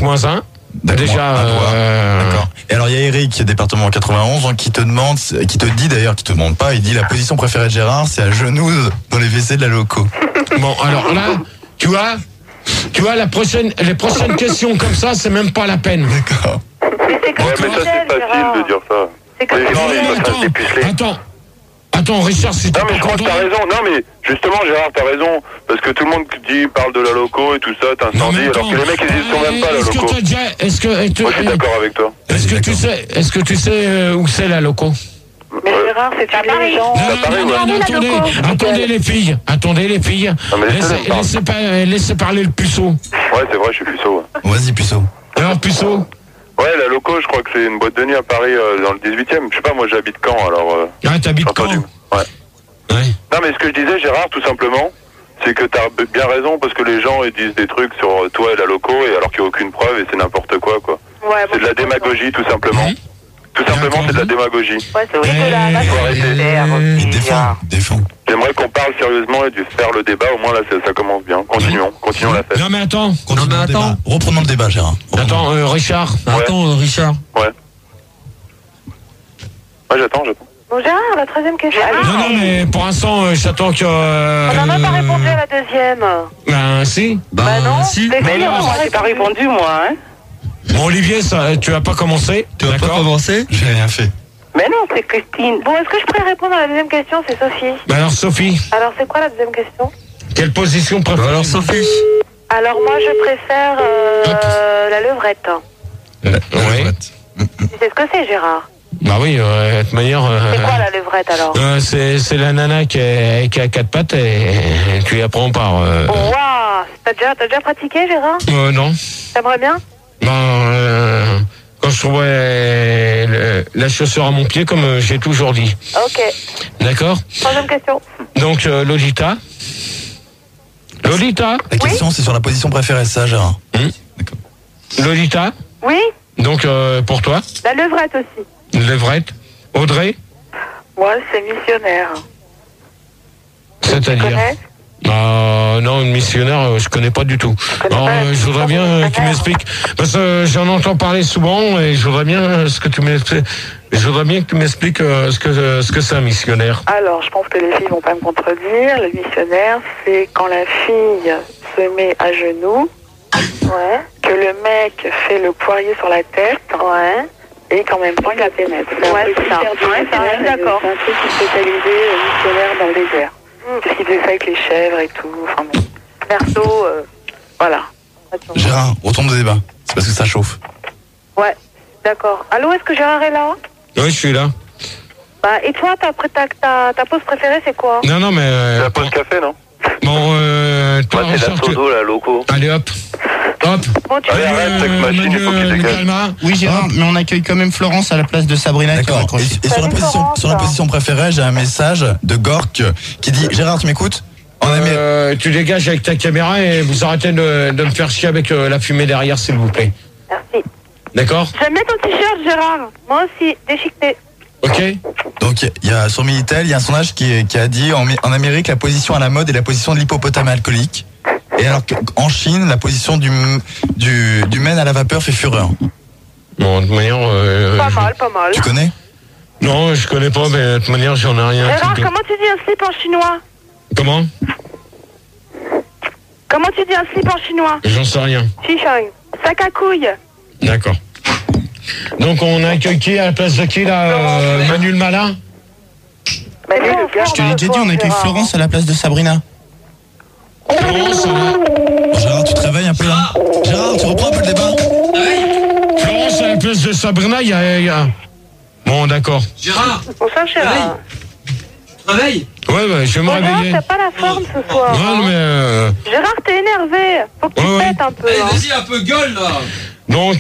-1. Déjà. D'accord. Et alors il y a Eric, département 91, qui te demande, qui te demande pas, il dit la position préférée de Gérard, c'est à genoux dans les WC de la loco. Bon, alors là, tu vois, les prochaines questions comme ça, c'est même pas la peine. D'accord. Mais c'est comme Ouais, mais ça c'est facile de dire ça. C'est comme Les gens, ils sont assez pucelés. Attends, Richard, si t'es Non mais pas je crois que content. t'as raison. Non mais justement Gérard t'as raison parce que tout le monde parle de la loco et tout ça, t'incendie alors que les mecs ils y sont même pas la loco. Moi je suis d'accord avec toi. Est-ce que tu sais où c'est la loco? Mais Gérard, c'est une légende. Attendez les filles. Non, mais Laissez parler le puceau. Ouais c'est vrai je suis puceau. Ouais. Vas-y puceau. Alors puceau. Ouais la loco je crois que c'est une boîte de nuit à Paris dans le 18e. Je sais pas moi j'habite Caen alors. Ah t'habites Caen. Ouais. Non mais ce que je disais Gérard tout simplement c'est que t'as bien raison parce que les gens ils disent des trucs sur toi et la loco et alors qu'il n'y a aucune preuve et c'est n'importe quoi. Ouais, C'est de la démagogie tout simplement. Tout simplement c'est de la démagogie. Ouais, c'est rigolo. Défends. J'aimerais qu'on parle sérieusement et de faire le débat, au moins là ça commence bien. Continuons la fête. Non mais attends. Reprenons le débat Gérard. Attends Richard. Richard. Ouais. Ouais j'attends. Bon Gérard, la 13e question. Non mais pour l'instant j'attends que... On n'a même pas répondu à la deuxième. Ben si. Bah non. Si. Mais non, moi j'ai pas répondu moi. Hein. Bon Olivier, tu as pas commencé? Tu as pas commencé? J'ai rien fait. Mais non, c'est Christine. Bon, est-ce que je pourrais répondre à la deuxième question? C'est Sophie. Ben alors Sophie. Alors c'est quoi la deuxième question? Quelle position préférée? Alors Sophie. Alors moi je préfère la levrette. Oui. Tu sais ce que c'est Gérard? Bah oui, de toute manière... C'est quoi la levrette alors? c'est la nana qui a 4 pattes et tu y apprends par... Waouh! T'as déjà pratiqué Gérard? Non. T'aimerais bien? Quand je trouvais la chaussure à mon pied, comme j'ai toujours dit. Ok. D'accord? Troisième question. Donc, Lolita. La question c'est sur la position préférée, ça Gérard. D'accord. Lolita. Oui? Donc, pour toi? La levrette aussi. Levrette. Audrey. Moi, c'est missionnaire. C'est-à-dire? Tu connais? Non, une missionnaire, je connais pas du tout. Je voudrais bien que tu m'expliques. Parce que j'en entends parler souvent et je voudrais bien que tu m'expliques ce que c'est un missionnaire. Alors, je pense que les filles vont pas me contredire. Le missionnaire, c'est quand la fille se met à genoux, que le mec fait le poirier sur la tête, et qu'en même temps il la pénètre. Ouais, c'est ça. Ouais, d'accord. C'est un truc spécialisé missionnaire dans le désert. Parce qu'il faisait ça avec les chèvres et tout. Enfin bon. Perso, voilà. Gérard, retourne au débat. C'est parce que ça chauffe. Ouais, d'accord. Allô, est-ce que Gérard est là? Oui, je suis là. Bah, et toi, ta pause préférée, c'est quoi? Non, mais... La pause café, non? Bon, toi, c'est la sodo, la loco. Allez, hop. Bon, tu Allez, arrête, cette machine, il faut qu'il dégage. Oui, Gérard, mais on accueille quand même Florence à la place de Sabrina. D'accord. Et sur la position préférée, j'ai un message de Gork qui dit Gérard, tu m'écoutes? Tu dégages avec ta caméra et vous arrêtez de me faire chier avec la fumée derrière, s'il vous plaît. Merci. D'accord? J'aime bien ton t-shirt, Gérard. Moi aussi, déchiqueté. Ok. Donc, il y a sur Minitel, il y a un sondage qui a dit en Amérique, la position à la mode est la position de l'hippopotame alcoolique. Et alors qu'en Chine, la position du men à la vapeur fait fureur. Bon, de toute manière... Pas mal. Tu connais? Non, je connais pas, mais de toute manière, j'en ai rien. Gérard, comment tu dis un slip en chinois? Comment? Comment tu dis un slip en chinois? J'en sais rien. Chichong. Sac à couilles. D'accord. Donc, on accueille qui à la place de qui, là? Manu le malin? Je te l'ai déjà dit, on accueille Florence à la place de Sabrina. Gérard, tu te réveilles un peu là? Gérard, tu reprends un peu le débat? Florence à la place de Sabrina, il y a... Bon, d'accord. Gérard. Bon sang, Gérard. Tu te réveilles? Ouais, je vais me réveiller. Gérard, t'as pas la forme ce soir. Ouais, mais... Gérard, t'es énervé. Faut que tu pètes un peu. Allez, vas-y, un peu gueule, là. Donc,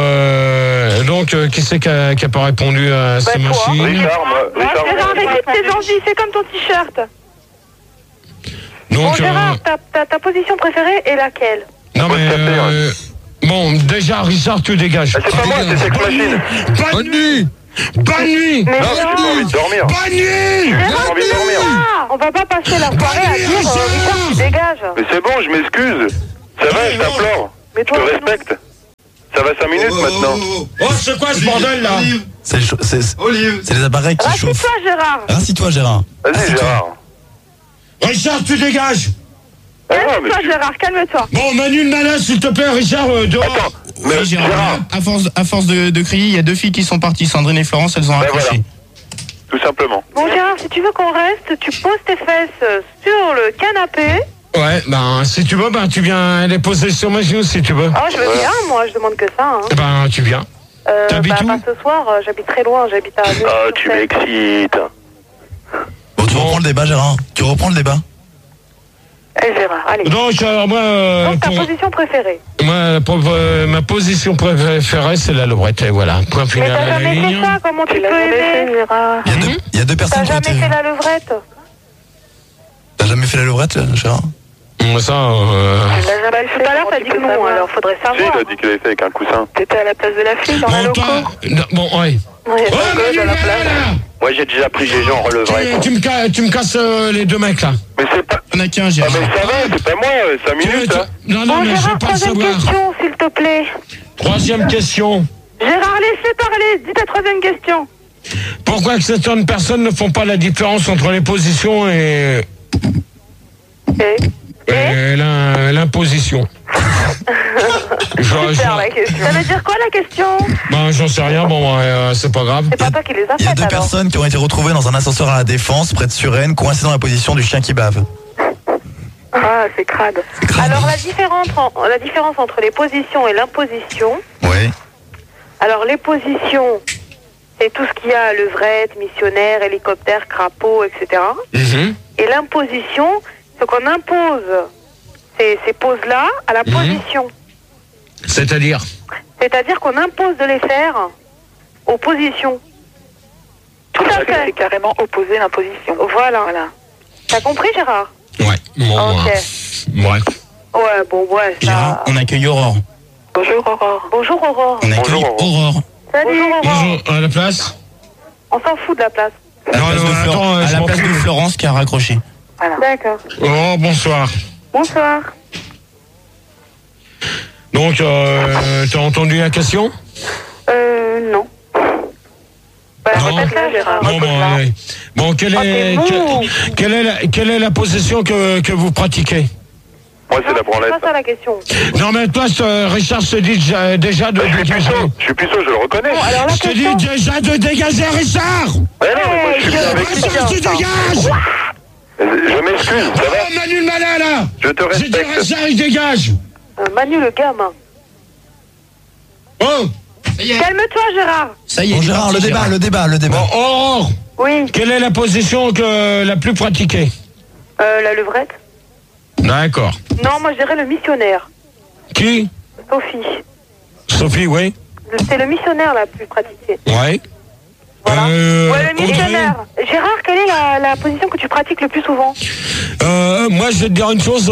qui c'est qui a pas répondu à ces machines? Richard, Gérard, écoute tes envies, c'est comme ton t-shirt. Donc, bon, Gérard, ta position préférée est laquelle? Non, mais... bon, déjà, Richard, tu dégages. C'est pas moi, c'est Sex Machine. Bonne nuit. Bonne nuit. Mais non, j'ai pas envie de dormir. Bonne nuit. J'ai envie de dormir. On va pas passer la soirée à dire Richard, tu dégages. Mais c'est bon, je m'excuse. Ça va, je t'implore. Mais Je te respecte. Ça va 5 minutes maintenant. Oh, c'est quoi ce bordel là? C'est les appareils qui chauffent. Rassis-toi, Gérard. Rassis-toi, Gérard. Vas-y, Gérard. Richard, tu dégages. Calme-toi, Gérard, calme-toi. Bon, Manu le malin, s'il te plaît, Richard, dehors. Attends, mais Oui, Gérard, Gérard, à force de crier, il y a 2 filles qui sont parties, Sandrine et Florence, elles ont accroché. voilà. Tout simplement. Bon, Gérard, si tu veux qu'on reste, tu poses tes fesses sur le canapé. Ouais, ben, si tu veux, ben, tu viens les poser sur ma genou, si tu veux. Oh, je veux bien, moi, je demande que ça. Hein. Ben, tu viens. T'habites où? Pas ce soir, j'habite très loin, j'habite à... Ah, tu m'excites. Bon, tu reprends le débat, Gérard. Tu reprends le débat. Eh, Gérard, allez. Donc, moi, Donc, ta position préférée. ma position préférée, c'est la levrette, et voilà. Point Mais final t'as à la jamais fait ligne. ça, comment tu peux aimer, Gérard? Il y a deux T'as personnes qui ont jamais été... fait la levrette? T'as jamais fait la levrette, Gérard? Ça, Tout à l'heure, t'as dit que non, alors faudrait Si, il savoir. a dit qu'il avait fait avec un coussin. T'étais à la place de la fille dans la bon, loco? bon, ouais. Ouais, Oh, Manu, à la là, place. là. Moi, j'ai déjà pris des gens en levrette. Tu me casses les deux mecs, là. Mais c'est pas... On a qu'un, Ah, Gérard. mais ça va, c'est pas moi, 5 minutes, hein. Non, Bon, mais je veux Gérard, pas le troisième savoir. question, s'il te plaît. Troisième question. Gérard, laissez parler. Dis ta troisième question. Pourquoi certaines personnes ne font pas la différence entre les positions et l'imposition? Super, la question. Ça veut dire quoi, la question? Ben, j'en sais rien, bon, c'est pas grave. C'est pas toi qui les as Il y a faites, deux alors. personnes qui ont été retrouvées dans un ascenseur à la Défense, près de Suresnes, coincées dans la position du chien qui bave. Ah, c'est crade. Alors, la différence entre les positions et l'imposition. Oui. Alors, les positions, c'est tout ce qu'il y a, levrette, missionnaire, hélicoptère, crapaud, etc. Mhm. Et l'imposition, c'est qu'on impose ces poses-là à la position. C'est-à-dire? C'est-à-dire qu'on impose de les faire aux positions. Tout à fait. C'est carrément opposé l'imposition. Voilà. T'as compris, Gérard? Ouais. Bon, Ok. ouais. Ouais, bon, ouais, Gérard, ça... on accueille Aurore. Bonjour, Aurore. Bonjour, Aurore. On accueille Bonjour, Aurore. Salut, Aurore. Bonjour, à la place? On s'en fout de la place. À la Non, place, non, de, attends, à je la m'en place de fous. Florence qui a raccroché. Voilà. D'accord. Oh, bonsoir. Bonsoir. Donc, t'as entendu la question? Non. Bah, Non. répète-la, Gérard. Bon, répète-la. ouais. Bon, quelle est la position que vous pratiquez? Moi, c'est la C'est branlette. pas ça la question. Non, mais toi, Richard, je te dis déjà de dégager. Je suis puceau, je le reconnais. Bon, alors la Je te dis question... déjà de dégager, Richard! Ouais, non, mais moi, je suis bien avec lui. Richard, tu dégages! Je m'excuse, ça va? Oh, Manu le malin, là! Je te J'ai dit respecte. Richard, il dégage! Manu le gamin. Oh! Calme-toi, Gérard. Ça y est. Bon, il est Gérard, parti, le débat, Gérard. le débat, le débat. Bon, Aurore, Oui. quelle est la position la plus pratiquée? La levrette. D'accord. Non, moi je dirais le missionnaire. Qui? Sophie. Sophie, oui? C'est le missionnaire la plus pratiquée. Ouais. Voilà. Ouais, le Audrey? missionnaire. Gérard, quelle est la position que tu pratiques le plus souvent? Moi, je vais te dire une chose.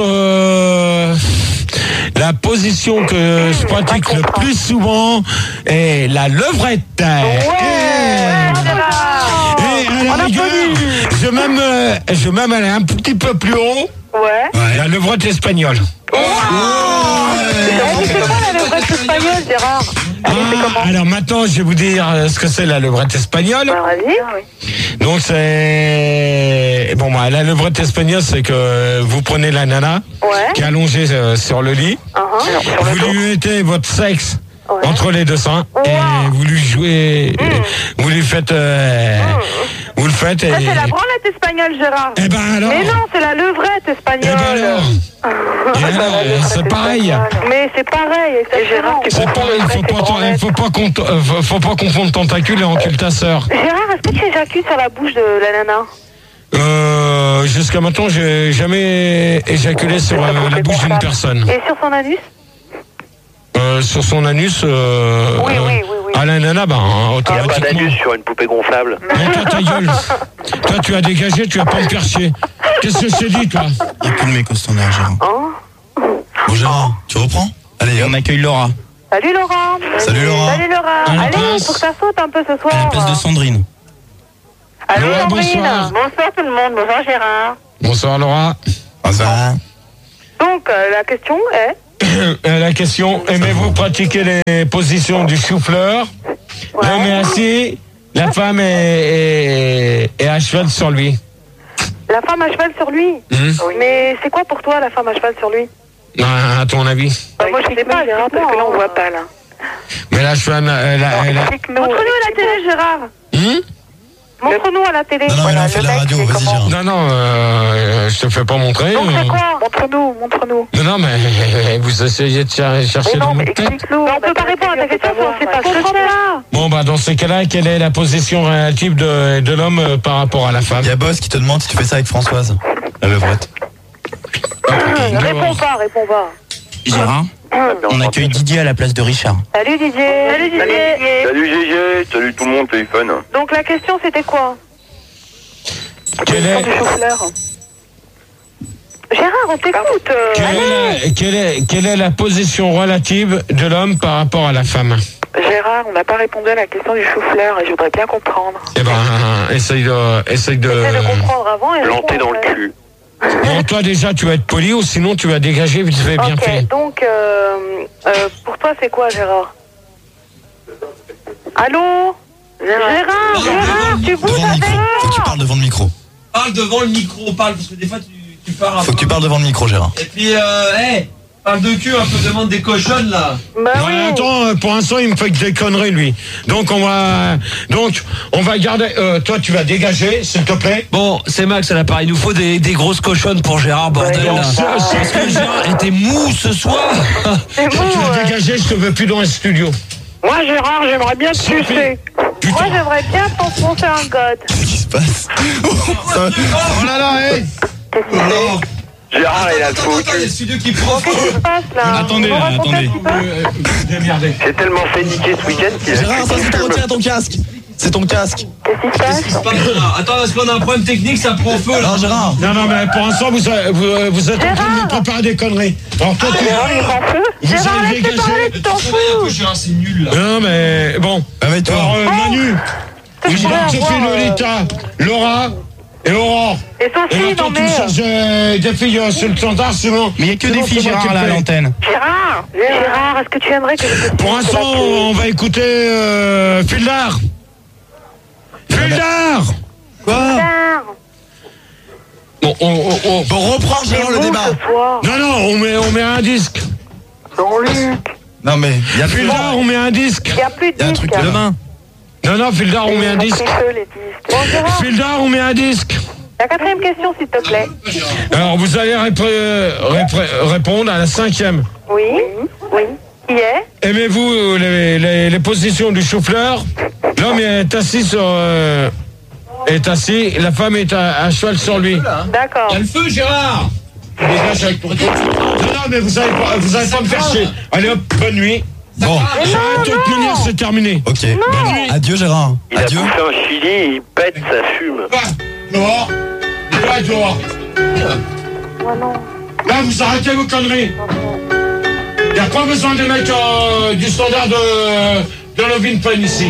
La position que je pratique le plus souvent est la levrette. Ouais, Gérard. Et à la rigueur, je vais même aller un petit peu plus haut. Ouais. La levrette espagnole. C'est quoi la levrette espagnole, Gérard? Allez, c'est comment? Alors maintenant, je vais vous dire ce que c'est la levrette espagnole. Vas-y. Donc c'est la levrette espagnole, c'est que vous prenez la nana Ouais. qui est allongée sur le lit, vous lui mettez votre sexe entre les deux seins et vous lui jouez, vous lui faites, vous le faites. Ça, c'est la branlette espagnole, Gérard. Eh ben alors. Mais non, c'est la levrette Eh espagnole. ben alors. Et alors, c'est pareil. Mais c'est pareil, Gérard. C'est pareil. Faut pas confondre tentacule et encule ta sœur. Gérard, est-ce que tu éjacules sur la bouche de la nana? Jusqu'à maintenant, j'ai jamais éjaculé sur la bouche d'une personne. Et sur son anus? Sur son anus, Oui. à la nana, automatiquement. sur une poupée gonflable. Non, toi, ta gueule. Toi, tu as dégagé, tu vas pas me faire chier. Qu'est-ce que je t'ai dit, toi? Il n'y a plus de mec au standard, Gérard. Oh. Bon, Gérard, tu reprends? Allez, Et hop. on accueille Laura. Salut Laura. Salut, Laura. Salut Laura. À la Allez, place. faut que ça saute un peu ce soir. À la place de Sandrine. Allô Laura, Sandrine. bonsoir. Bonsoir tout le monde. Bonsoir Gérard. Bonsoir, Laura. Ça va. Donc la question est... La question, aimez-vous pratiquer les positions du chou-fleur? L'homme est assis, la femme est à cheval sur lui. La femme à cheval sur lui. Mais c'est quoi pour toi la femme à cheval sur lui? À ton avis? Moi je sais pas, Gérard, parce que là on voit pas là. Mais la cheval, Montre-nous à la télé, Gérard. Montre-nous à la télé. Non, mais là, on fait de la radio, vas-y, Gérard. Non, je te fais pas montrer. Donc c'est quoi? Montre-nous. Non, mais vous essayez de chercher non, le mais mot de tête. explique-nous. On peut pas répondre à ta question si on sait pas ce que c'est là. Bon, bah, dans ces cas-là, quelle est la position relative de l'homme par rapport à la femme? Il y a Boss qui te demande si tu fais ça avec Françoise, la levrette. Réponds pas. Gérard, on accueille Didier à la place de Richard. Salut Didier. Salut Gégé, salut tout le monde, téléphone. Donc la question c'était quoi? Quelle est... Du chou-fleur. Gérard, on t'écoute. Quelle est la position relative de l'homme par rapport à la femme? Gérard, on n'a pas répondu à la question du chou-fleur et je voudrais bien comprendre. Eh ben, essaye de... Essaye de comprendre avant et Planté dans le cul. Bon, toi déjà, tu vas être poli ou sinon tu vas dégager vite fait, bien fait. Donc, pour toi, c'est quoi, Gérard? Allô? Gérard, tu bouges Devant le avec micro. Faut que tu parles devant le micro. Parle devant le micro, parle, parce que des fois tu parles un peu. Faut que tu parles devant le micro, Gérard. Et puis, parle de cul un peu, demande des cochonnes là. Bah Non, oui. attends, pour l'instant, il me fait que des conneries, lui. Donc, on va garder... toi, tu vas dégager, s'il te plaît. Bon, c'est Max à l'appareil. Il nous faut des grosses cochonnes pour Gérard, bordel. Ouais, là. Parce que Gérard était mou ce soir. C'est Tu bon, vas dégager, je te veux plus dans le studio. Moi, Gérard, j'aimerais bien te Sophie. sucer. Moi, j'aimerais bien t'enfoncer un god. Qu'est-ce qui se passe? Oh là là, hé Gérard, il a le faux Attends, il y a cul. le studio qui prend. Qu'est-ce qui se passe là? Attendez, Vous là, racontez attendez. un petit peu Démerdez. J'ai tellement fait niquer ce week-end qu'il a Gérard, ça c'est ton, tiens, ton casque. C'est ton casque. Qu'est-ce qui se Qu'est-ce qui se passe? passe là? Attends, parce qu'on a un problème technique, ça prend feu là. Non, Gérard. Non, mais pour l'instant, vous êtes en train de me préparer des conneries. Alors, toi, Gérard, il prend feu. Vous Gérard, avez laisse-le parler, dégagé. tu t'en Un peu, fous. Gérard, c'est nul là. Non, mais bon. Réveille-toi. Alors, Manu, Je pourrais Sophie, avoir, Lolita, Laura et Aurore. Et Et Sophie, maintenant, non tu me mais... cherches des filles sur le standard, sinon... Mais il n'y a que sinon, des filles, c'est moi Gérard, qui là, à le fais. l'antenne. Gérard, est-ce que tu aimerais que je te... Pour l'instant, on va écouter Fildar. Fildar. Quoi? Bon, Bon, reprends, Gérard, le débat. non, on met un disque. Non, mais il y a plus Fildar, on met un disque. Il n'y a plus de Il y a un disques. truc demain. Non, Fildar, on met un disque. Les disques. Bon, Gérard, Fildar, on met un disque. la quatrième question, s'il te plaît. Alors, vous allez répondre à la cinquième. Oui. Qui est? Aimez-vous les positions du chou-fleur? L'homme est assis est assis, la femme est à cheval sur lui. D'accord. Il y a le feu, Gérard. Dégage avec ton réponse. Non, mais vous allez pas me faire chier. Allez hop, bonne nuit. Bon, De toute manière, c'est terminé. ok. Adieu, Gérard. Il a Adieu. bouffé un chili, il pète, ça fume. Va, dehors. Va, dehors. Là, vous arrêtez vos conneries. Il n'y a pas besoin des mecs du standard de Lovin Pen ici.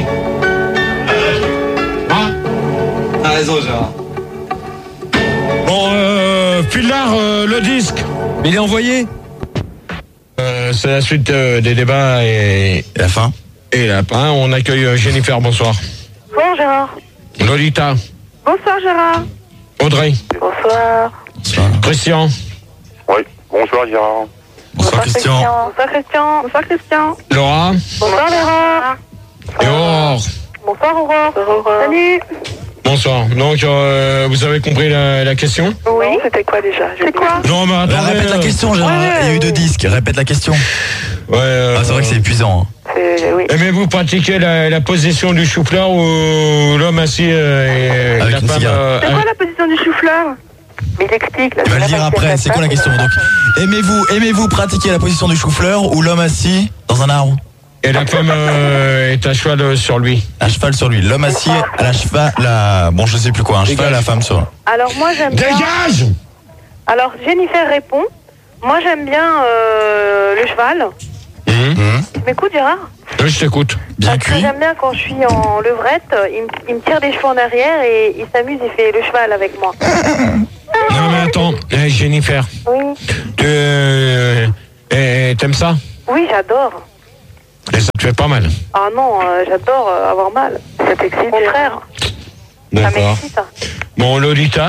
Hein? T'as raison, Gérard. Bon, Fildar, le disque. Mais il est envoyé. C'est la suite des débats et la fin. Et la fin. On accueille Jennifer, bonsoir. Bonsoir, Gérard. Lolita, Bonsoir, Gérard. Audrey, Bonsoir. Christian, Oui, bonsoir Gérard. Bonsoir, Christian. Bonsoir, Christian. Bonsoir, Christian. Laura Bonsoir, Laura. et Aurore. Bonsoir, Aurore. Salut. Bonsoir. Donc, vous avez compris la question? Oui. C'était quoi déjà? C'est quoi? Non, mais attendez. Répète la question, Gérard. Il y a eu 2 disques. Répète la question. Ouais, C'est vrai que c'est épuisant. Oui. aimez-vous pratiquer la position du chou-fleur ou l'homme assis et Avec la une femme cigarette. C'est quoi la position du chou-fleur? Mais il explique. Là, Tu vas le dire après. C'est quoi la question? Donc, aimez-vous pratiquer la position du chou-fleur ou l'homme assis dans un arbre? et la femme est à cheval sur lui? À cheval sur lui. L'homme assis à la cheval. Bon, je sais plus quoi. Un cheval, la femme sur. Alors, moi, j'aime bien... Dégage! Alors, Jennifer répond. Moi, j'aime bien le cheval. Tu m'écoutes, Gérard? Oui, je t'écoute. Bien Parce que cuit. j'aime bien quand je suis en levrette, il me tire des cheveux en arrière et il s'amuse, il fait le cheval avec moi. Non, mais attends, Jennifer. Oui. Et t'aimes ça? Oui, j'adore. Et ça te fait pas mal? Ah non, j'adore avoir mal. Ça t'excite? Au contraire. Ça D'accord. m'excite. Bon, Lolita?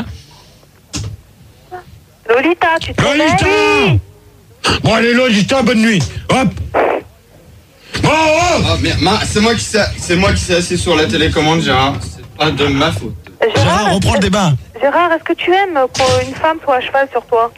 Lolita, tu te Lolita! réveilles? Bon, allez, Lolita, bonne nuit. Hop! Oh, oh! Ah, mais c'est moi qui s'est assis sur la télécommande, Gérard. C'est pas de ma faute. Gérard, reprends le débat. Gérard, est-ce que tu aimes qu'une femme soit à cheval sur toi?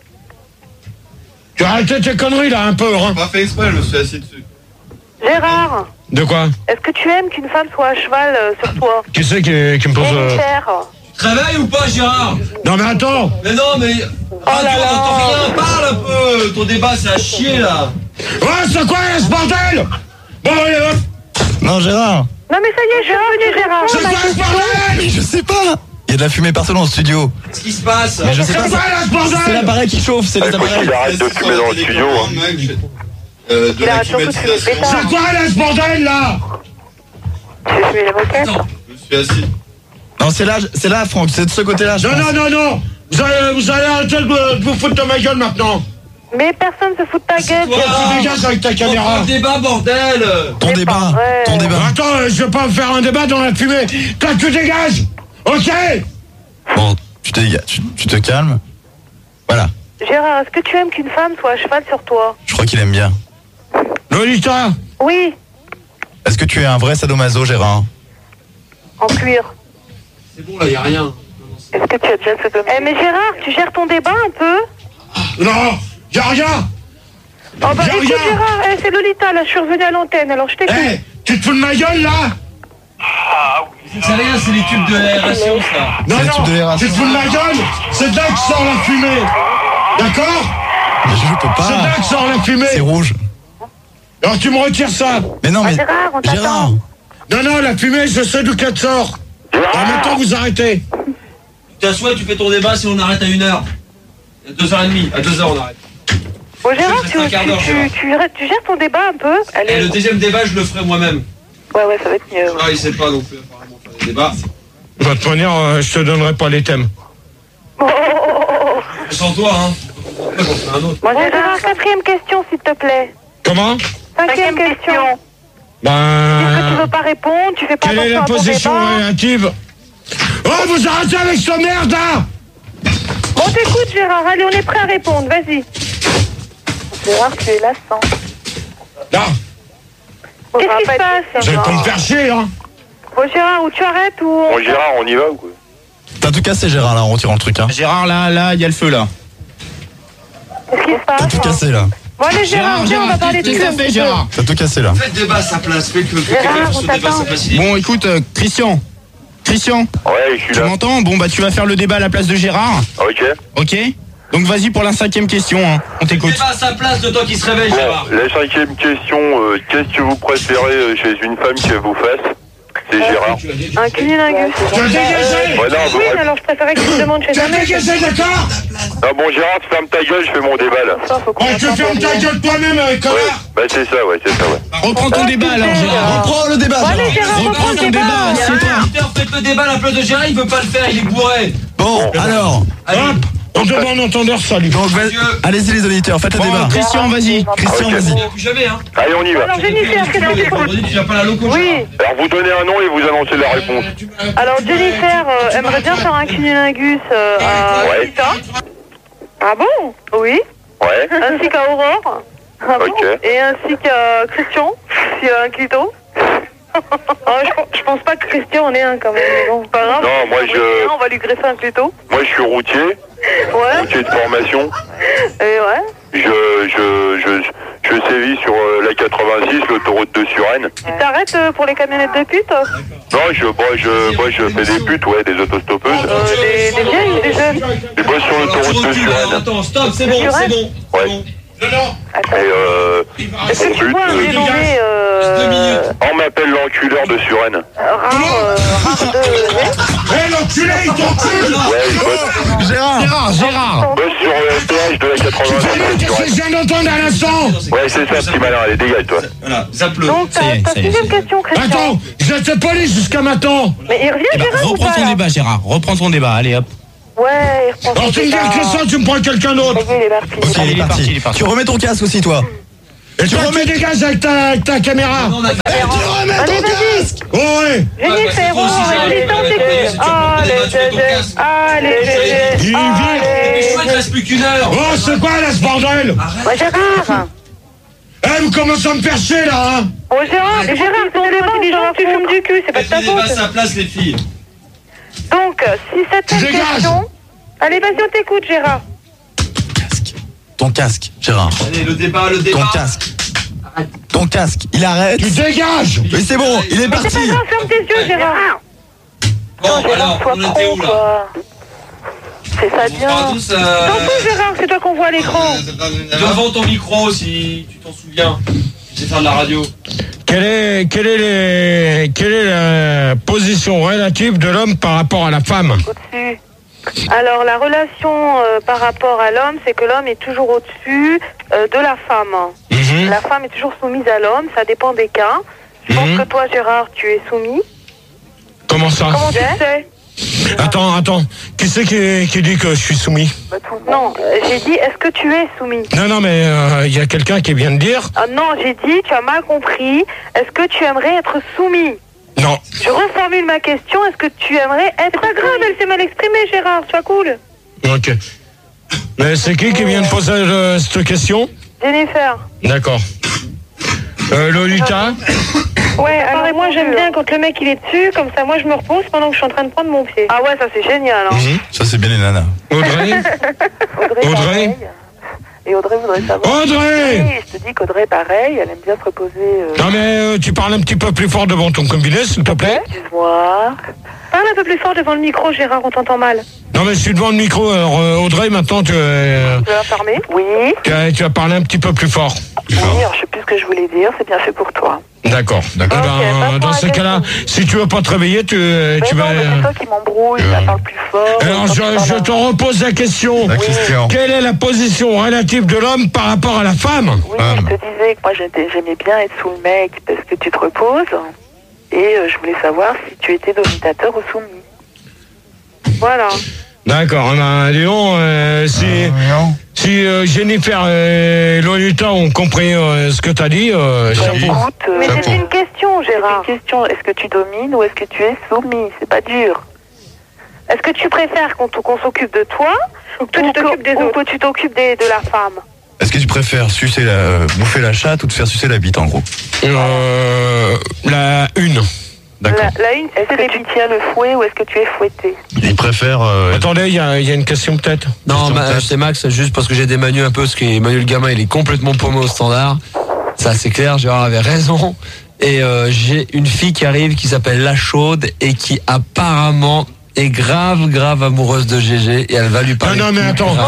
Tu as arrêté tes conneries, là, un peu, hein? Pas fait exprès, je me suis assis dessus. Gérard, De quoi? est-ce que tu aimes qu'une femme soit à cheval sur toi? Qui c'est qui me pose... Jennifer. Tu te réveilles ou pas, Gérard? Non, mais attends! Mais non, mais. Radio, on n'entend rien, parle un peu! Ton débat, c'est à chier là! Ouais, c'est quoi, ce bordel? Bon, allez, hop! Non, Gérard. Non mais ça y est, je suis revenue, Gérard. C'est quoi, ce bordel? Mais je sais pas. Il y a de la fumée partout dans le studio. Qu'est-ce qui se passe? Mais je sais C'est pas. quoi, là, ce bordel? C'est l'appareil qui chauffe, c'est les Écoute, appareils. il arrête de fumer dans le studio. Hein. De Il la arrête surtout de fumer le climatisation. pétard. C'est quoi, là, ce bordel, là? Tu veux fumer les moquettes? Attends. Je me suis assis. Non, c'est là, Franck, c'est de ce côté-là, je Non, pense. non. Vous allez arrêter de vous foutre de ma gueule, maintenant. Mais personne se fout de ta gueule. toi. Gérard. Tu dégages avec ta caméra. Un débat, bordel! Ton C'est débat, pas vrai. ton débat. Attends, je vais pas me faire un débat dans la fumée. Toi, tu dégages. Ok? Bon, tu te calmes. Voilà, Gérard, est-ce que tu aimes qu'une femme soit à cheval sur toi? je crois qu'il aime bien. Lolita? Oui, Est-ce que tu es un vrai sadomaso, Gérard? en cuir. C'est bon, là, y a rien. Est-ce que tu as déjà fait mais Gérard, tu gères ton débat un peu? Non, y'a rien. Oh bah J'ai écoute rien. Gérard, c'est Lolita, là je suis revenue à l'antenne, alors je t'écoute. Eh, tu te fous de ma gueule, là? C'est rien, c'est les tubes de l'aération, ça. Non, C'est le tube de l'aération. tu te fous de ma gueule? C'est de là que sort la fumée. D'accord? Mais je peux C'est de là pas. que sort la fumée. C'est rouge. Alors tu me retires ça. Mais non, mais. Gérard, on t'attend. Gérard. Non, la fumée, je sais d'où qu'elle sort. Alors maintenant, vous arrêtez. Tu t'assois, tu fais ton débat, si on arrête à 1h. À 2h30, à 2h on arrête. Bon Gérard, Je vais faire un quart d'heure, tu gères ton débat un peu? Et Allez. le deuxième débat, je le ferai moi-même. Ouais, ça va être mieux. Ah, il sait pas non plus, apparemment, faire des débats. De toute manière, je te donnerai pas les thèmes. Sans toi, hein. J'en fais un autre. Bon Gérard, quatrième question s'il te plaît. Comment? Cinquième question. Est-ce que tu Ben... veux pas répondre? Tu fais pas Quelle est attention la à ton position débat? relative? Oh, vous arrêtez avec cette merde, là! Bon t'écoute Gérard, allez on est prêt à répondre, vas-y. Gérard, tu es lassant. Là, Qu'est-ce qui se passe? vous allez pas me faire chier, hein? Bon Gérard, ou tu arrêtes ou... Bon, Gérard, on y va ou quoi? T'as tout cassé, Gérard, là, en retirant le truc, hein. Gérard, là, il y a le feu, là. Qu'est-ce qui se T'as passe? tout cassé, là. Bon allez Gérard, viens, on va parler de cul un petit peu. T'as tout cassé, là. Faites débat à sa place, fais que Gérard, quelqu'un fasse on son débat à t'attend. sa place. il est- Bon, écoute, Christian, Ouais, je suis tu là. m'entends? Bon, bah, tu vas faire le débat à la place de Gérard, Ok. ok? Donc, vas-y pour la 5e question, hein. On t'écoute. Débat à sa place de toi qui se réveille, Gérard. Bon, la cinquième question, qu'est-ce que vous préférez chez une femme qu'elle vous fasse? C'est Gérard. Un cunilingus. Tu as dégagé! Ouais, non, Oui, mais alors je préférais que tu me demandes chez Tu as un mec. dégagé, d'accord? Ah bon, Gérard, tu fermes ta gueule, je fais mon débat là. Ça, faut qu'on Ouais, tu attende fermes pour ta lui. gueule toi-même, Ouais, connard! bah c'est ça, ouais. Reprends ton débat, alors, Gérard. Reprends le débat, Bon, allez Gérard. Gérard, reprends le débat. Auditeur, faites le débat à la place de Gérard, il veut pas le faire, il est bourré. Bon, alors. Allez. Hop! On demande entendeur, salut! Donc, allez-y, les auditeurs, faites le Bon, débat. Christian, vas-y. Christian, Ok. vas-y. Plus jamais, hein. Allez, on y va. Alors Jennifer, qu'est-ce que tu écoutes? Vendredi, tu viens pas à la loco, Oui. Gérard. Alors vous donnez un nom et vous annoncez la réponse. Alors Jennifer aimerait bien faire un cunilingus à Ouais. Lolita. Ah bon? Oui. Ouais. Ainsi qu'à Aurore. Ah bon? Ok. Et ainsi qu'à Christian, s'il y a un clito. Ah, je pense pas que Christian en ait un quand même. Mais bon, pas grave. Non, moi, On va lui greffer un clito. Moi je suis routier, Ouais. routier de formation. Et ouais. Je sévis sur la 86, l'autoroute de Suresnes. Tu t'arrêtes pour les camionnettes de pute? Non, je fais des putes, ouais, des autostoppeuses. Des vieilles ou des jeunes? Je bosse sur Tu l'autoroute de recules, alors, Suresnes. attends, stop, c'est bon, c'est bon. Ouais. Bon. Et Est-ce que tu but, vois un dénommé 2 minutes. on m'appelle l'enculeur de Suresnes. rare de... Hé, l'enculé, il t'encule! Ouais, je bosse, Gérard. je bosse sur le péage de la 86 de Qu'est-ce que Suresnes. je viens d'entendre à l'instant? Ouais, c'est ça, petit malin, allez, dégage, toi. Voilà, zappe-le. Donc, ta Ça y est, sixième question, Christian. Attends, j'étais poli jusqu'à maintenant! Mais il revient, Eh ben, Gérard, ou reprends pas, ton là? débat, Gérard. Reprends ton débat, allez, hop. Ouais, il reprend Alors son tu me dis débat. que ça, tu me prends quelqu'un d'autre! Ça y est, il est parti. Ok, il est parti. Tu remets ton casque aussi, toi. Et toi, tu dégages avec ta caméra. Non, on a Tu remets ton casque. Oh, ouais. Jennifer, Il vient. Mais chouette, il reste plus qu'une heure. Oh, c'est quoi là ce bordel? Moi, Gérard. Eh, vous commencez à me faire chier là, hein? Oh, Gérard, c'est des gens qui fument du cul, c'est pas de ta Mettez les faute. à sa place, les filles. Donc, si cette Tu dégages. question... Allez, vas-y, on t'écoute, Gérard. Ton casque, Gérard. Allez, le débat. Ton casque. Ton casque, il arrête. Tu dégages. Mais c'est bon, il est Mais c'est parti. pas grave, ferme tes yeux, Gérard. Bon, alors, on était où là? C'est ça bien. T'en fous, Gérard, c'est toi qu'on voit à l'écran. Devant ton micro, si tu t'en souviens. Tu sais faire de la radio. Quelle est la position relative de l'homme par rapport à la femme? Au-dessus. Alors, la relation par rapport à l'homme, c'est que l'homme est toujours au-dessus de la femme. La femme est toujours soumise à l'homme, ça dépend des cas. Je pense que toi, Gérard, tu es soumis. Comment ça? Comment tu sais? Attends. Qui c'est qui dit que je suis soumis? Non, j'ai dit, est-ce que tu es soumis? Non, mais il y a quelqu'un qui vient de dire. Ah non, j'ai dit, tu as mal compris. Est-ce que tu aimerais être soumis? Non. Je reformule ma question, est-ce que tu aimerais être... C'est pas grave, elle s'est mal exprimée, Gérard, sois cool. Ok. Mais c'est qui vient de poser cette question? Jennifer. D'accord. Lolita? Ouais, alors moi j'aime bien quand le mec il est dessus, comme ça moi je me repose pendant que je suis en train de prendre mon pied. Ah ouais, ça c'est génial, hein. Ça c'est bien les nanas. Audrey? Audrey? Et Audrey voudrait savoir. Audrey! Oui, je te dis qu'Audrey, pareil, elle aime bien se reposer. Non mais tu parles un petit peu plus fort devant ton combiné, s'il te plaît. Excuse-moi. Parle un peu plus fort devant le micro, Gérard, on t'entend mal. Non mais je suis devant le micro, alors Audrey, maintenant tu Tu vas fermer? Oui. vas parler un petit peu plus fort. Oui, alors je sais plus ce que je voulais dire, c'est bien fait pour toi. D'accord. Dans ce cas-là, si tu veux pas te réveiller, tu vas... c'est toi qui m'embrouille, ça parle plus fort. Alors je te repose la question. Quelle est la position relative de l'homme par rapport à la femme? Oui, je te disais que moi j'aimais bien être sous le mec parce que tu te reposes. Et je voulais savoir si tu étais dominateur ou soumis. Voilà. D'accord, Léon, si Jennifer et Lolita ont compris ce que tu as dit, chapeau. Mais c'est une question, Gérard. C'est une question, est-ce que tu domines ou est-ce que tu es soumis? C'est pas dur. Est-ce que tu préfères qu'on s'occupe de toi ou que tu t'occupes des autres, ou que tu t'occupes de la femme? Est-ce que tu préfères bouffer la chatte ou te faire sucer la bite en gros? La une. D'accord. La une, est-ce que tu tiens le fouet ou est-ce que tu es fouetté? Il préfère... Attendez, il y a une question peut-être. Non, c'est Max, juste parce que j'ai démanué un peu, parce que Manu le gamin, il est complètement paumé au standard. Ça, c'est clair, Gérard avait raison. Et j'ai une fille qui arrive qui s'appelle La Chaude et qui apparemment est grave amoureuse de GG et elle va lui parler. Non mais attendez.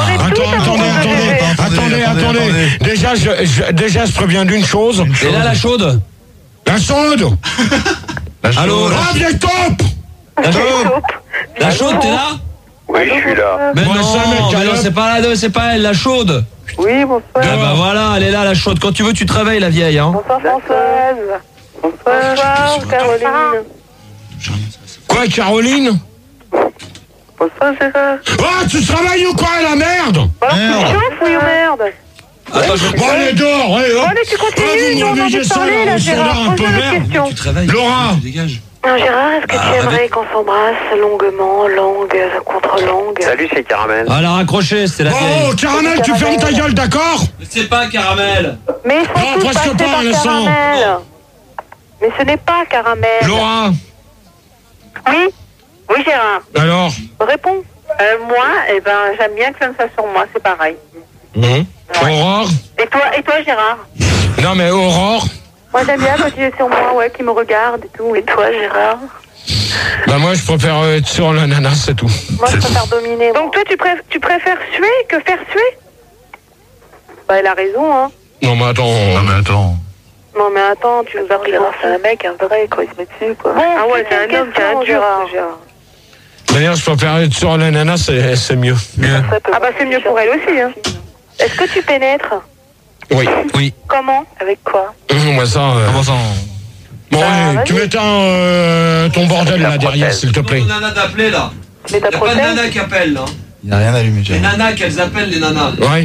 Déjà je préviens d'une chose. Et là, La Chaude? La Chaude. Allô? Ah, viens top. La Chaude, t'es là? Oui, je suis là. Mais Bon, non, c'est pas elle, La Chaude. Oui, bonsoir. Ah bah voilà, elle est là, La Chaude. Quand tu veux, tu te réveilles, la vieille, hein. Bonsoir, Françoise. Bonsoir, Caroline. Quoi, Caroline? Bonsoir, Gérard. Oh, tu travailles ou quoi, la merde? Alors, tu chauffes, oui ou merde? Attends, je... Bon, allez, dehors, Allez, tu continues, nous on a envie de parler, là, Gérard. Pose-moi la question. Tu te réveilles. Laura. Tu dégages. Non, Gérard, est-ce que tu aimerais qu'on s'embrasse longuement, langue contre langue? Salut, c'est Caramel. Ah, la raccroché, c'était la vieille. Oh, Caramel, tu fermes ta gueule, d'accord? Mais c'est pas Caramel. Mais ils sont Non, tous presque passés pas, par Alessandre. Caramel. Mais ce n'est pas Caramel. Laura. Oui? Oui, Gérard. Alors? Réponds. Moi, j'aime bien que ça me fasse sur moi, c'est pareil. Aurore? Et toi, Gérard? Non, mais Aurore? Moi, j'aime bien quand tu es sur moi, ouais, qui me regarde et tout. Et toi, Gérard? Bah, moi, je préfère être sur la nana, c'est tout. Moi, je préfère dominer. Donc, toi, tu préfères suer que faire suer? Bah, elle a raison, hein. Non, mais attends. Non, mais attends, tu nous as pris c'est un mec, un vrai, quoi, il se met dessus, quoi. Bon, ah ouais, c'est un homme, c'est un dur, Gérard. D'ailleurs, je préfère être sur la nana, c'est mieux. Ah bah, c'est mieux pour elle aussi, hein. Est-ce que tu pénètres? Oui. Comment? Avec quoi? Moi, ça... Comment ça? Bon, allez, tu m'éteins ton bordel là derrière, s'il te plaît. Il y a nana d'appeler là. Mais Il n'y a pas de nana qui appelle là. Il n'a rien allumé, Les nanas qu'elles appellent les nanas. Ouais.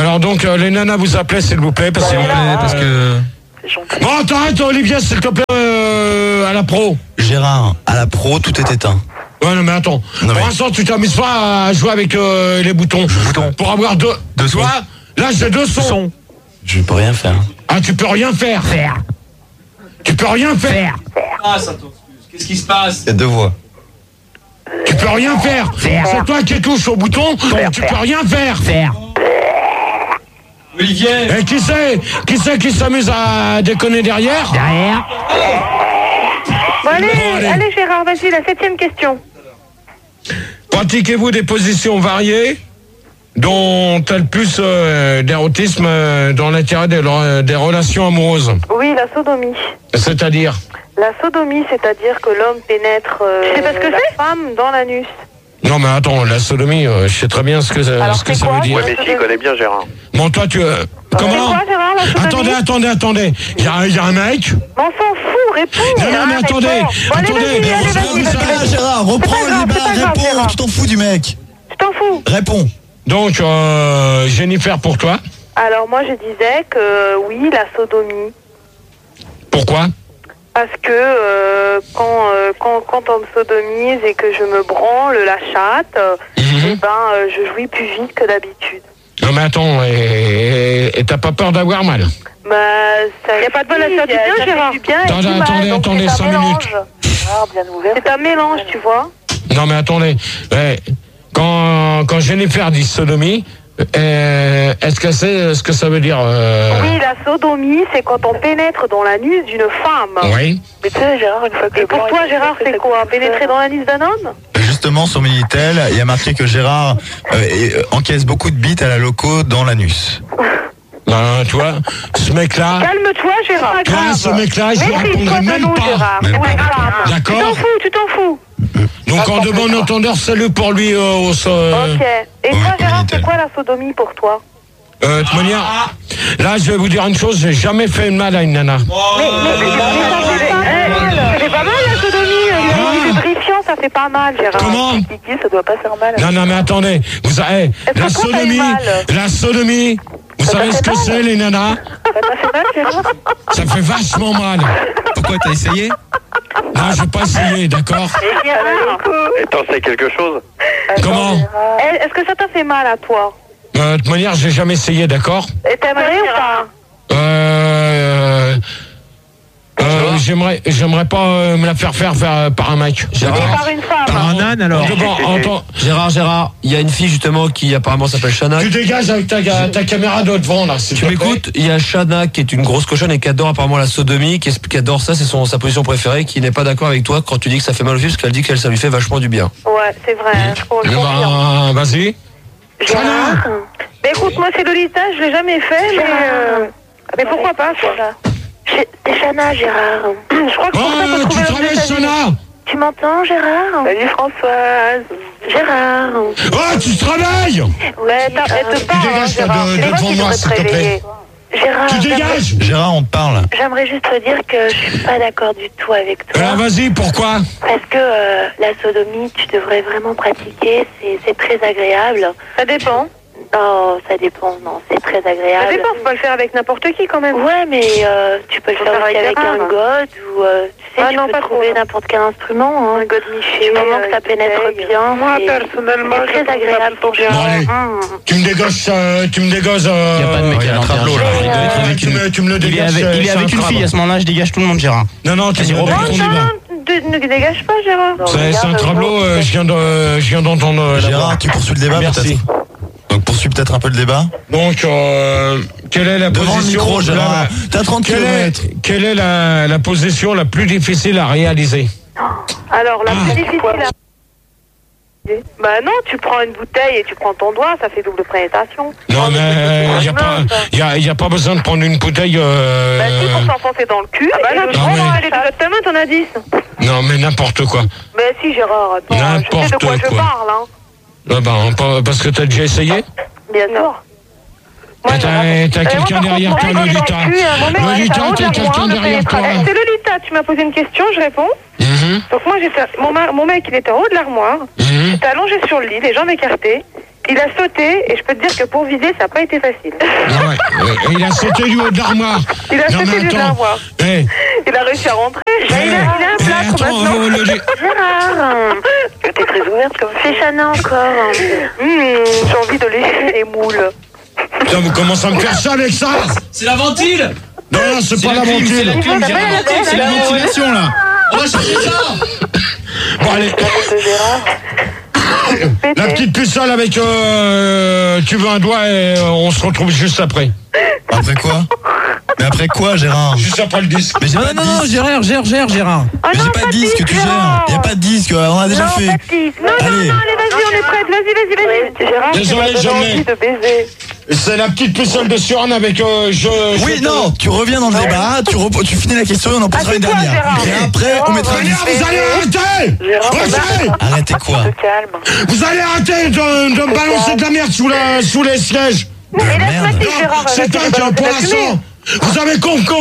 Alors donc, les nanas vous appelaient, s'il vous plaît, parce que... Bon, t'arrêtes, Olivier, s'il te plaît, à la pro. Gérard, à la pro, tout est éteint. Ouais, non, mais attends. Pour l'instant, tu t'amuses pas à jouer avec les boutons. Pour avoir deux sons. Là, j'ai 2 sons. Je peux rien faire. Ah, tu peux rien faire. Tu peux rien faire. Qu'est-ce qui se passe? Il y a 2 voix. Tu peux rien faire. C'est toi qui touches au bouton. Tu peux rien faire. Olivier. Et qui c'est qui s'amuse à déconner derrière? Bon, allez Gérard, vas-y, la 7e question. Pratiquez-vous des positions variées dont tel plus d'érotisme dans l'intérêt des relations amoureuses? Oui, la sodomie. C'est-à-dire? La sodomie, c'est-à-dire que l'homme pénètre la femme dans l'anus. Non mais attends, la sodomie, je sais très bien ce que ça veut dire. Ouais, mais si, il connaît bien Gérard. Bon, toi, tu... comment? C'est quoi, Gérard, la sodomie? Attendez. Il y a un mec. On s'en fout, réponds. Non, mais attendez. Vas-y. Gérard, reprends le débat, réponds, Gérard. tu t'en fous du mec. Je t'en fous. Réponds. Donc, Jennifer, pour toi? Alors, moi, je disais que oui, la sodomie. Pourquoi? Parce que quand on me sodomise et que je me branle la chatte, je jouis plus vite que d'habitude. Non mais attends, et t'as pas peur d'avoir mal? Bah, ça y a pas de mal à faire du bien, Gérard. Attendez, 5 minutes. C'est un mélange, tu vois. Non mais attendez, quand Jennifer dit sodomie, est-ce que c'est ce que ça veut dire? Oui, la sodomie, c'est quand on pénètre dans l'anus d'une femme. Oui. Mais tu sais, Gérard, une fois que... Et pour toi, Gérard, c'est quoi? Pénétrer dans l'anus d'un homme? Justement, sur Minitel, il y a marqué que Gérard encaisse beaucoup de bites à la loco dans l'anus. Ben, toi, ce mec-là... Calme-toi, Gérard. Toi, ce mec-là, je lui répondrai même pas. Gérard. D'accord? Tu t'en fous. Donc, en de bon entendeur, salut pour lui au sol. Ok. Et toi, Gérard, c'est quoi la sodomie pour toi? De toute manière, là, je vais vous dire une chose, j'ai jamais fait mal à une nana. C'est pas mal la sodomie. Lubrifiant, ça fait pas mal, Gérard. Comment? Ça doit pas faire mal. Non, mais attendez, la sodomie, vous savez ce que c'est, les nanas? Ça t'a fait mal, Gérard? Ça fait vachement mal. Pourquoi t'as essayé? Non, je vais pas essayer, d'accord? Et t'en sais quelque chose? Comment? Est-ce que ça t'a fait mal à toi? De toute manière, j'ai jamais essayé, d'accord? Et t'aimerais ou pas? J'aimerais pas me la faire par un mec. Et par une femme? Par un âne alors? Gérard, il y a une fille justement qui apparemment s'appelle Shana. Tu dégages avec ta caméra de devant là. Tu m'écoutes? Il y a Shana qui est une grosse cochonne et qui adore apparemment la sodomie, qui adore ça, c'est sa position préférée, qui n'est pas d'accord avec toi quand tu dis que ça fait mal aux filles, parce qu'elle dit que ça lui fait vachement du bien. Ouais, c'est vrai. Je confirme. Vas-y. Shana. Mais écoute, moi c'est Lolita, je l'ai jamais fait, mais pourquoi pas quoi? C'est Shana, Gérard. Je crois que tu travailles, Shana? Tu m'entends, Gérard? Salut Françoise. Gérard. Oh, tu travailles? Ouais, t'arrêtes pas, Gérard. Tu dégages devant moi, s'il te plaît. Gérard. Tu dégages? Gérard, on te parle. J'aimerais juste te dire que je suis pas d'accord du tout avec toi. Alors vas-y, pourquoi? Parce que la sodomie, tu devrais vraiment pratiquer, c'est très agréable. Ça dépend. Oh, ça dépend, non, c'est très agréable. Ça dépend, faut pas le faire avec n'importe qui quand même. Ouais, mais tu peux le faire aussi avec un god ou tu sais, tu peux trouver n'importe quel instrument. Hein. Un god niché. Du moment que ça pénètre bien. Moi, personnellement, c'est très agréable pour Bon, allez, tu me dégosses. Il n'y a pas de mec à l'intérieur. Tu me le Il dégages. est avec une fille à ce moment-là, je dégage tout le monde, Gérard. Non, tu me reprends ton débat. Ne dégage pas, Gérard. C'est un travelot, je viens d'entendre. Gérard, tu poursuis le débat Merci. peut-être? Donc poursuis peut-être un peu le débat. Donc, quelle est la Devant position le micro, Gérard. T'as 30 km. Quelle est la position la plus difficile à réaliser? Alors, la plus difficile à... Bah non, tu prends une bouteille et tu prends ton doigt, ça fait double pénétration. Non, mais il n'y a pas besoin de prendre une bouteille... Bah si, pour s'enfoncer dans le cul. Ah bah là, tu prends, elle est de ta main, t'en as 10. Non, mais n'importe quoi. Bah si, Gérard, attends, je sais de quoi je parle, hein. Ah bah, parce que t'as déjà essayé? Bien sûr. T'as quelqu'un derrière toi, Lolita. Lolita, t'as quelqu'un derrière toi. C'est Lolita, tu m'as posé une question, je réponds. Donc moi, mon mec, il était en haut de l'armoire. J'étais allongé sur le lit, les jambes écartées. Il a sauté et je peux te dire que pour viser, ça n'a pas été facile. Ah ouais, il a sauté du haut de l'armoire. Il a sauté du haut de l'armoire. Il a réussi à rentrer. Il a un plâtre maintenant. Gérard, t'es très ouverte comme fille. C'est Chana encore. J'ai envie de lécher les moules. Putain, vous commencez à me faire ça avec ça. C'est la ventile. Non, c'est pas la ventile. C'est la ventilation là. On va changer ça. Bon, allez. La petite pucelle avec tu veux un doigt et on se retrouve juste après. Après quoi? Mais après quoi, Gérard? Juste après le disque. Mais j'ai pas de disque. Gérard. Mais j'ai pas de disque, tu gères. Y a pas de disque, on a déjà fait. Non, allez, vas-y, on est prête. Vas-y. Gérard, désolé, je envie de baiser. C'est la petite pucelle de Suran avec Oui, non, tu reviens dans le débat, tu finis la question et on en posera une dernière. Et après, on mettra un disque. Vous allez arrêter. Arrêtez quoi? Calme. Vous allez arrêter de me balancer de la merde sous les sièges. De la merde. C'est un qui a pour l'instant. Vous avez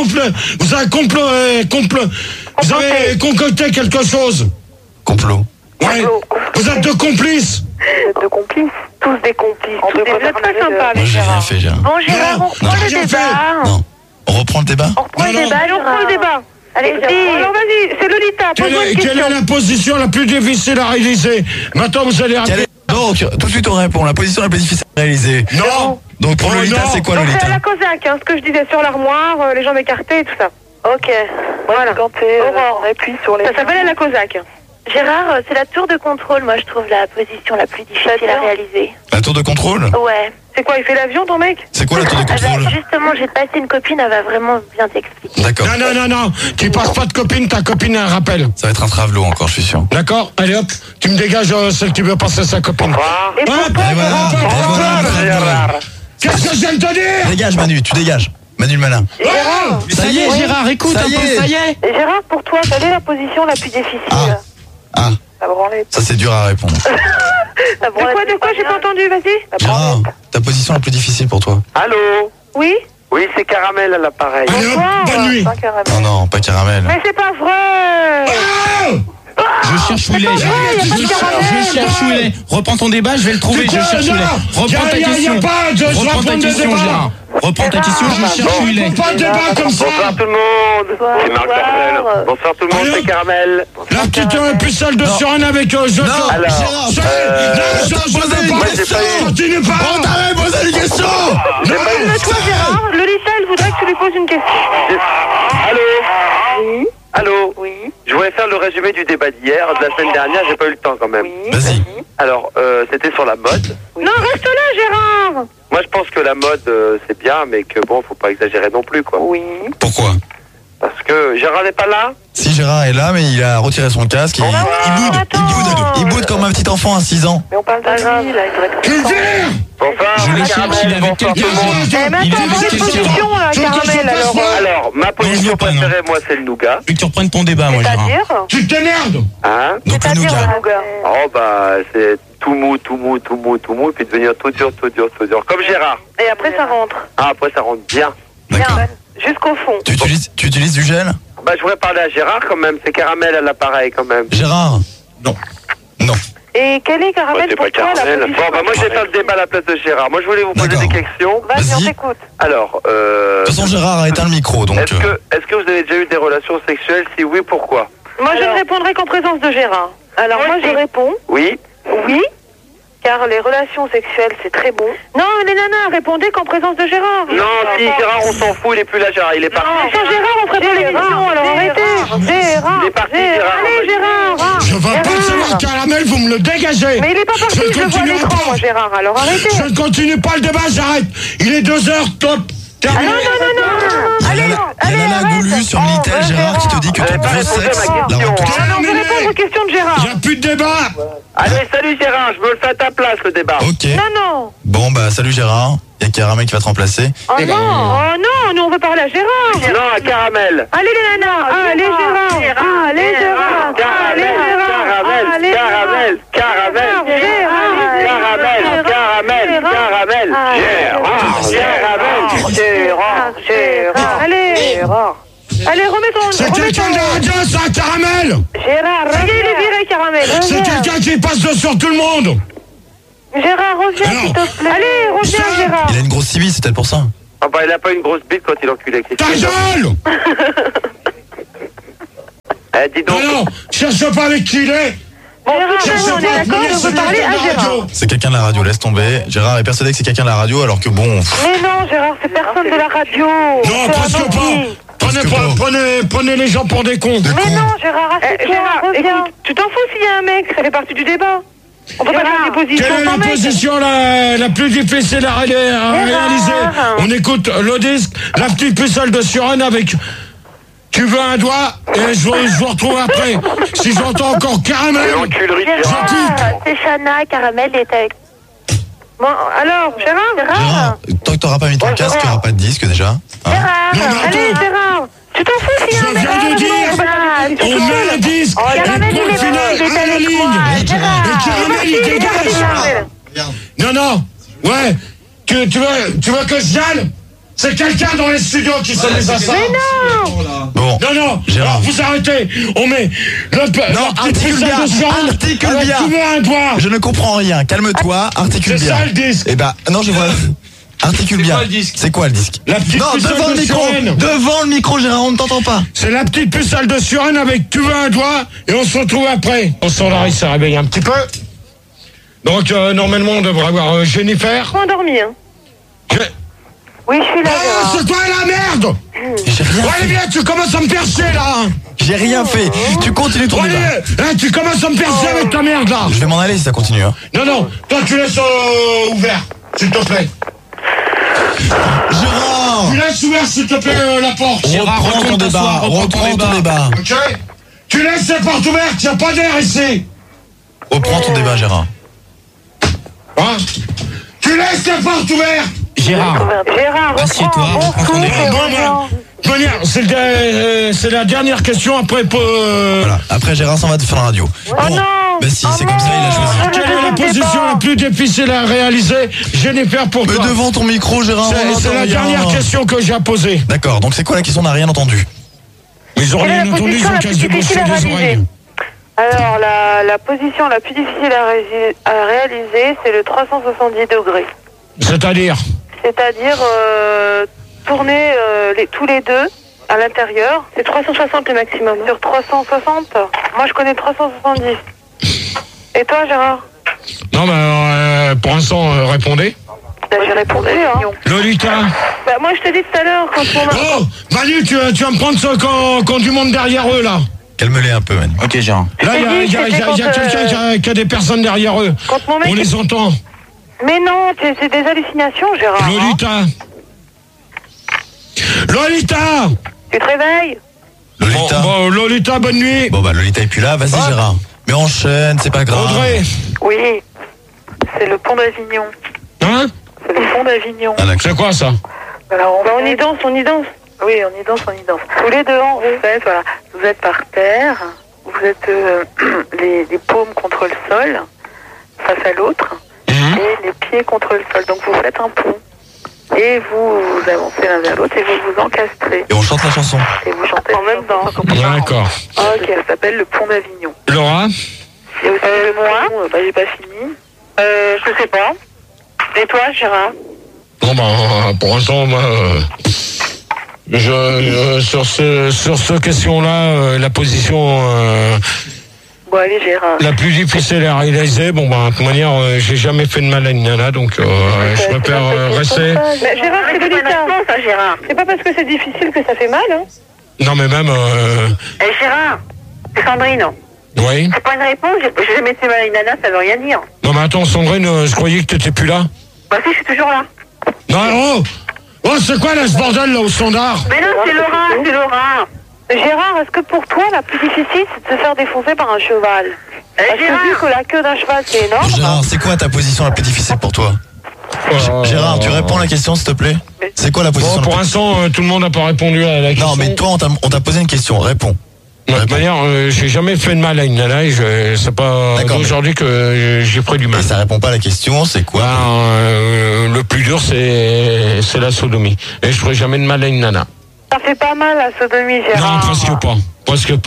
concocté quelque chose. Complot. Ouais. Vous êtes de complices. De complices. Tous des complices. Vous êtes pas sympa Moi, avec j'ai rien Gérard. fait, Gérard. Bon, Gérard, on reprend le débat. Non. On reprend le débat? On reprend le Non, débat. Allez, on reprend le débat. Allez, Alors vas-y, c'est Lolita. Pose-moi une Quelle question. est la position la plus difficile à réaliser? Maintenant, vous allez arrêter. Donc, tout de suite on répond. La position la plus difficile à réaliser. Non. Donc pour Oh, Lolita, non. c'est quoi Donc c'est Lolita? à la Cosaque, ce que je disais sur l'armoire, les jambes écartées et tout ça. Ok. Voilà. Quand on appuie sur les... Ça s'appelle à la Cosaque. Gérard, c'est la tour de contrôle, moi je trouve la position la plus difficile à réaliser. La tour de contrôle? Ouais. C'est quoi, il fait l'avion ton mec? C'est quoi la tour de Ah bah, contrôle? justement, j'ai passé une copine, elle va vraiment bien t'expliquer. D'accord. Non. Tu passes pas de copine, ta copine a un rappel. Ça va être un travelot encore, je suis sûr. D'accord? Allez hop, tu me dégages celle qui veut passer sa copine. Et Hop, Et voilà. Qu'est-ce que je viens de te dire? Dégage Manu, tu dégages. Manu le malin. Ça y est, Gérard, écoute un peu, ça y est. Et Gérard, pour toi, quelle est la position la plus difficile? Ah, La branlette. ça c'est dur à répondre. De quoi j'ai pas entendu, vas-y? La Gérard, branlette. ta position la plus difficile pour toi? Allô? Oui? Oui, c'est Caramel à l'appareil. Allez hop, bonne nuit. Pas caramel. Non, pas caramel. Mais c'est pas vrai! Je cherche où il est. Je cherche où il est. Reprends ton débat, je vais le trouver. Je cherche où il est. Reprends ta question. Reprends ta question, Gérard. Reprends ta question, je cherche où il est. Pas de débat comme ça. Bonsoir tout le monde. C'est Marc Dorcel. Bonsoir tout le monde, c'est Caramel. La petite pucelle de Suran avec je. Non, Alors, Je moi, j'ai pas eu. continue pas. On t'avait posé une question. Toi, Gérard, Lolita, elle voudrait que tu lui poses une question. Allô? Oui? Allô? Oui? Je voulais faire le résumé du débat d'hier, de la semaine dernière, j'ai pas eu le temps quand même. Oui? Vas-y. Alors, c'était sur la mode. Non, reste là, Gérard! Moi, je pense que la mode, c'est bien, mais que bon, faut pas exagérer non plus, quoi. Oui. Pourquoi? Parce que Gérard n'est pas là. Si Gérard est là, mais il a retiré son casque et il boude comme un petit enfant à 6 ans. Mais on parle de lui, là, il devrait être... Bonsoir. Je le cherche, il est avec quelqu'un. Il est avec quelqu'un. position, là, Caramel, alors. Alors, ma position pas, non. préférée, moi, c'est le nougat. Je veux que tu reprennes ton débat, moi, Gérard. C'est-à-dire? Tu t'énerves. Hein? Donc le C'est-à-dire, nougat. le nougat. Oh, bah, c'est tout mou, et puis devenir tout dur. Comme Gérard. Et après, ça rentre. Ah, après, ça rentre bien. D'accord. Jusqu'au fond. Tu utilises du gel? Bah, je voudrais parler à Gérard quand même. C'est Caramel à l'appareil quand même. Gérard? Non. Non. Et quel est, Caramel, c'est pour pas toi, la Caramel. position? Bon, bah, moi, je vais faire le débat à la place de Gérard. Moi, je voulais vous poser D'accord. des questions. Vas-y, on Vas-y. t'écoute. Alors, De toute façon, Gérard a éteint le micro, donc. est-ce que vous avez déjà eu des relations sexuelles? Si oui, pourquoi? Moi, je ne répondrai qu'en présence de Gérard. Alors, moi, je réponds Oui. oui, car les relations sexuelles, c'est très bon. Non, les nanas, répondez qu'en présence de Gérard. Non, si Gérard, on s'en fout, il est plus là, Gérard, il est parti. Sans Gérard, on ferait pas l'émission, alors arrêtez. Gérard, Il est parti, Gérard. Allez, Gérard. Je veux pas de savoir Caramel, vous me le dégagez. Mais il est pas parti, je le vois à l'écran, moi, Gérard, alors arrêtez. Je ne continue pas le débat, j'arrête. Il est 2h, top. Terminé. Non. Il y a la goulue sur Minitel, Gérard, qui te dit que ton gros sexe la rend toute Alors, on veut répondre aux questions de Il Gérard. n'y a plus de débat. Allez, salut Gérard, je me le fais à ta place, le débat. Ok. Non. Bon, bah, salut Gérard. Il y a Caramel qui va te remplacer. Oh non, nous on veut parler à Gérard. Non, à Caramel. Allez les nanas, allez Gérard, allez Gérard, allez Gérard, Allez, remets ton... C'est quelqu'un de la radio, ça, Caramel. Gérard, il est viré, Caramel. C'est quelqu'un qui passe sur tout le monde. Gérard, reviens, s'il te plaît. Allez, reviens, Gérard. Il a une grosse civile, c'est peut-être pour ça. Ah bah il a pas une grosse bite quand il encule avec ses Ta gueule! Dis donc. Non, cherche pas avec qui il est. Bon, Gérard, on est d'accord, on veut parler à Gérard. C'est quelqu'un de la radio, laisse tomber. Gérard est persuadé que c'est quelqu'un de la radio, alors que bon... Mais non, Gérard, c'est personne de la radio. Non, presque pas. Prenez les gens pour des cons. Mais non, Gérard, Gérard, reviens. Tu t'en fous s'il y a un mec, ça fait partie du débat. On peut pas faire des positions. Quelle est la position la plus difficile à réaliser? On écoute le disque, la petite pucelle de Suren avec... Tu veux un doigt et je vous retrouve après. Si j'entends encore Caramel, Gérard, c'est Chana, Caramel est avec... Bon, alors, Gérard, tant que t'auras pas mis ton casque, il n'y aura pas de disque déjà. Hein? Gérard, allez, Gérard. Tu t'en fous s'il y a un mec? Je viens de dire, on met le disque, et point final à la ligne. Et Caramel, il dégage. Non, ouais. Tu veux que je vienne? C'est quelqu'un dans les studios qui s'est mis à ça. Mais non. Bon. Non, Gérard. alors vous arrêtez. On met articule bien. Articule bien. Tu veux un doigt. Je ne comprends rien. Calme-toi, articule bien. C'est ça le disque. Eh ben, non, je vois. Articule bien. C'est quoi le disque? La petite Non, pucelle devant de le micro. Suren. Devant le micro, Gérard, on ne t'entend pas. C'est la petite pucelle de Suren avec tu veux un doigt et on se retrouve après. On s'en s'est réveillé un petit peu. Donc normalement on devrait avoir Jennifer. Pas endormi, hein. Oui, je suis là, Gérard. C'est toi la merde. J'ai rien Allez bien, tu commences à me percer là. J'ai rien fait. Tu continues ton débat. Allez, tu commences à me percer avec ta merde là. Je vais m'en aller si ça continue. Hein. Non, toi tu laisses ouvert, s'il te plaît. Gérard, Tu laisses ouvert s'il te plaît la porte. reprends ton débat. Reprends ton débat. Ok. Tu laisses la porte ouverte, y a pas d'air ici. Reprends ton débat, Gérard. Hein? Tu laisses la porte ouverte. Gérard, assieds-toi, reprends ton débat. C'est la dernière question après. Voilà. Après, Gérard s'en va te faire la radio. Oh non. Bah si, c'est comme ça, il a choisi. Quelle est la position la plus difficile à réaliser? Jennifer, pour toi. Mais devant ton micro, Gérard, C'est la dernière question que j'ai à poser. D'accord, donc c'est quoi la question? On n'a rien entendu. Ils ont rien entendu, ils ont cassé des bouchées des oreilles. Alors, la position la plus difficile à réaliser, c'est le 370 degrés. C'est-à-dire tourner tous les deux à l'intérieur. C'est 360 le maximum. Sur 360, moi je connais 370. Et toi, Gérard? Non, mais pour l'instant, répondez. J'ai répondu, hein. Lolita. Bah, moi je te dis tout à l'heure, quand on a... Oh, Manu, tu vas me prendre ça quand du monde derrière eux, là. Calme-les un peu, Manu. Ok, Gérard. Là, il y a quelqu'un qui a des personnes derrière eux. Quand mon mec On les entend. Mais non, c'est des hallucinations, Gérard. Lolita. Tu te réveilles? Lolita. Bon, Lolita, bonne nuit. Bon, bah, Lolita est plus là. Vas-y, Gérard. Mais enchaîne, c'est pas grave. Audrey. Oui, c'est le pont d'Avignon. Hein? C'est le pont d'Avignon. Ah, d'accord. C'est quoi ça? Alors, on y danse. Oui, on y danse. Tous les deux en fait, voilà. Vous êtes par terre, vous êtes les paumes contre le sol, face à l'autre, et les pieds contre le sol. Donc vous faites un pont. Et vous avancez l'un vers l'autre et vous vous encastrez. Et on chante la chanson. Et vous chantez en même temps. D'accord. Ok, ça s'appelle le pont d'Avignon. Laura? Il y a aussi le pont, j'ai pas fini. Je sais pas. Et toi, Gérard? Bon, pour l'instant, moi, sur ce question-là, la position Bon, allez, Gérard. la plus difficile à réaliser, de toute manière, j'ai jamais fait de mal à une nana, donc je préfère rester. Mais Gérard, c'est délicat. Gérard. C'est pas parce que c'est difficile que ça fait mal, hein? Non, mais même. Gérard, c'est Sandrine. Oui. C'est pas une réponse, j'ai jamais fait mal à une nana, ça veut rien dire. Non, mais attends, Sandrine, je croyais que t'étais plus là. Bah si, je suis toujours là. Non, oh, c'est quoi là, ce bordel là au standard? Mais non, c'est Laura. Gérard, est-ce que pour toi, la plus difficile, c'est de se faire défoncer par un cheval? Parce que vu que la queue d'un cheval, c'est énorme. Gérard, c'est quoi ta position la plus difficile pour toi? Gérard, tu réponds à la question, s'il te plaît? C'est quoi la position Bon, pour l'instant, tout le monde n'a pas répondu à la question. Non, mais toi, on t'a posé une question, réponds. De toute manière, j'ai jamais fait de mal à une nana et c'est pas aujourd'hui que j'ai pris du mal. Et ça répond pas à la question, c'est quoi? Le plus dur, c'est la sodomie. Et je ferai jamais de mal à une nana. Ça fait pas mal la sodomie, Gérard. Non, presque pas.